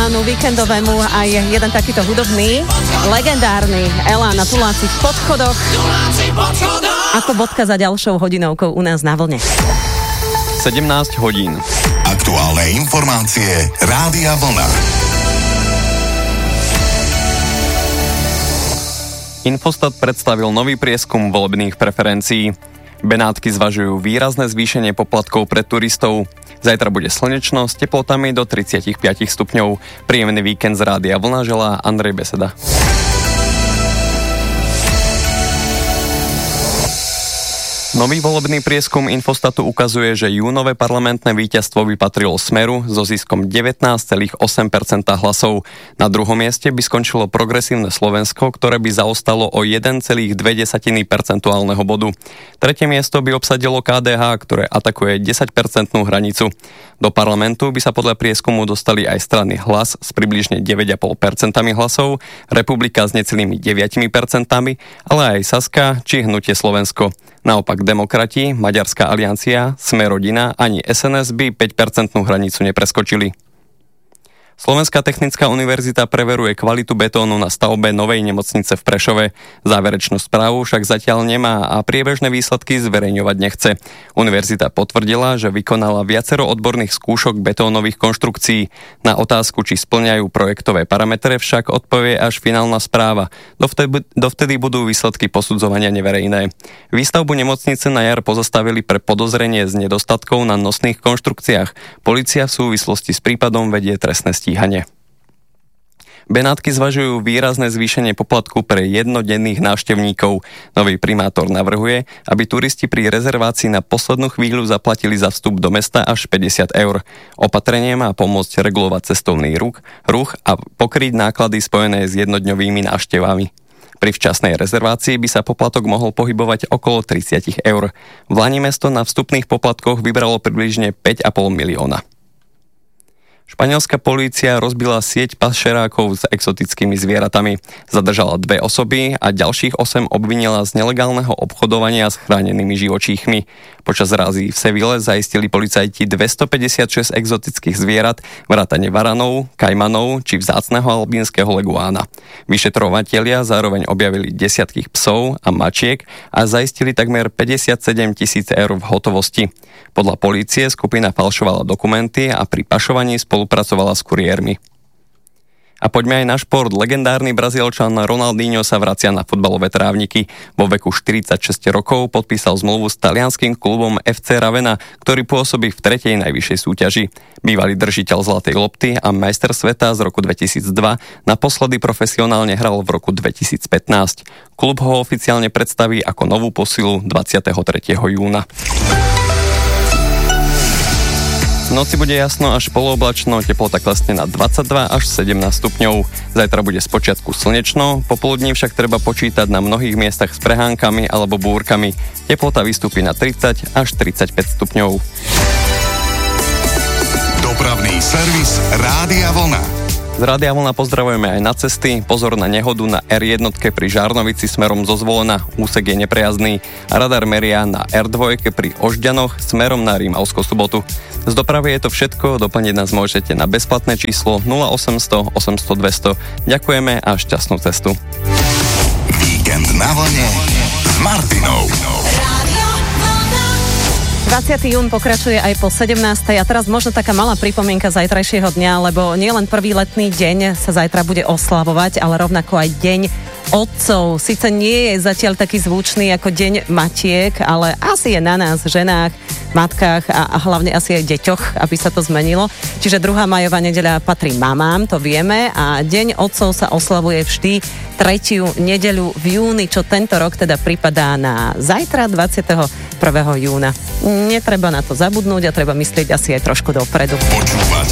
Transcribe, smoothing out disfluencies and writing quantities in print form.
elánu víkendovému aj jeden takýto hudobný, legendárny elán na Tuláci v podchodoch. Ako bodka za ďalšou hodinovkou u nás na vlne. 17 hodín. Aktuálne informácie Rádia Vlna. Infostat predstavil nový prieskum volebných preferencií. Benátky zvažujú výrazné zvýšenie poplatkov pre turistov. Zajtra bude slnečno s teplotami do 35 stupňov. Príjemný víkend z Rádia Vlna želá Andrej Beseda. Nový volebný prieskum Infostatu ukazuje, že júnové parlamentné víťazstvo by patrilo Smeru so ziskom 19,8% hlasov. Na druhom mieste by skončilo Progresívne Slovensko, ktoré by zaostalo o 1,2 percentuálneho bodu. Tretie miesto by obsadilo KDH, ktoré atakuje 10% hranicu. Do parlamentu by sa podľa prieskumu dostali aj strany Hlas s približne 9,5% hlasov, Republika s necelými 9%, ale aj Saska či Hnutie Slovensko. Naopak Demokrati, Maďarská aliancia, Sme rodina ani SNS by 5% hranicu nepreskočili. Slovenská technická univerzita preveruje kvalitu betónu na stavbe novej nemocnice v Prešove. Záverečnú správu však zatiaľ nemá a priebežné výsledky zverejňovať nechce. Univerzita potvrdila, že vykonala viacero odborných skúšok betónových konštrukcií. Na otázku, či spĺňajú projektové parametre, však odpovie až finálna správa. Dovtedy budú výsledky posudzovania neverejné. Výstavbu nemocnice na jar pozastavili pre podozrenie z nedostatkov na nosných konštrukciách. Polícia v súvislosti s prípadom vedie trestné stíhanie. Benátky zvažujú výrazné zvýšenie poplatku pre jednodenných návštevníkov. Nový primátor navrhuje, aby turisti pri rezervácii na poslednú chvíľu zaplatili za vstup do mesta až 50 eur. Opatrenie má pomôcť regulovať cestovný ruch a pokryť náklady spojené s jednodňovými návštevami. Pri včasnej rezervácii by sa poplatok mohol pohybovať okolo 30 eur. Vlani mesto na vstupných poplatkoch vybralo približne 5,5 milióna. Španielská polícia rozbila sieť pašerákov s exotickými zvieratami. Zadržala 2 osoby a ďalších 8 obvinila z nelegálneho obchodovania s chránenými živočíchmi. Počas rázy v Seville zaistili policajti 256 exotických zvierat, vrátane varanov, kajmanov či vzácneho albínskeho leguána. Vyšetrovatelia zároveň objavili desiatky psov a mačiek a zaistili takmer 57 000 eur v hotovosti. Podľa polície skupina falšovala dokumenty a pri pašovaní spolupracovala s kuriérmi. A poďme aj na šport. Legendárny Brazílčan Ronaldinho sa vracia na futbalové trávniky. Vo veku 46 rokov podpísal zmluvu s talianskym klubom FC Ravenna, ktorý pôsobí v 3. najvyššej súťaži. Bývalý držiteľ zlatej lopty a majster sveta z roku 2002 naposledy profesionálne hral v roku 2015. Klub ho oficiálne predstaví ako novú posilu 23. júna. V noci bude jasno až polooblačno, teplota klesne na 22 až 17 stupňov. Zajtra bude spočiatku slnečno, popoludní však treba počítať na mnohých miestach s prehánkami alebo búrkami. Teplota vystúpi na 30 až 35 stupňov. Dopravný servis Rádia Vlna. Z Rádia Vlna pozdravujeme aj na cesty. Pozor na nehodu na R1 pri Žarnovici smerom zo Zvolena. Úsek je neprejazdný. Radar meria na R2 pri Ožďanoch smerom na Rímavskú Sobotu. Z dopravy je to všetko. Doplniť nás môžete na bezplatné číslo 0800 800 200. Ďakujeme a šťastnú cestu. Víkend na vlne s Martinou. 20. jún pokračuje aj po 17. A teraz možno taká malá pripomienka zajtrajšieho dňa, lebo nielen prvý letný deň sa zajtra bude oslavovať, ale rovnako aj deň otcov. Sice nie je zatiaľ taký zvučný ako deň matiek, ale asi je na nás, ženách, matkách a hlavne asi aj deťoch, aby sa to zmenilo. Čiže 2. májová nedeľa patrí mamám, to vieme, a deň otcov sa oslavuje vždy 3. nedeľu v júni, čo tento rok teda pripadá na zajtra 21. júna. Netreba na to zabudnúť a treba myslieť asi aj trošku dopredu. Počúvate